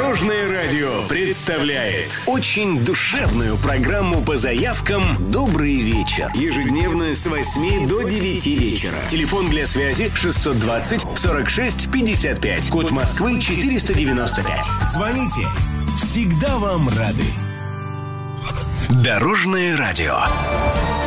Дорожное радио представляет очень душевную программу по заявкам «Добрый вечер». Ежедневно с 8 до 9 вечера. Телефон для связи 620 46 55. Код Москвы 495. Звоните. Всегда вам рады. Дорожное радио.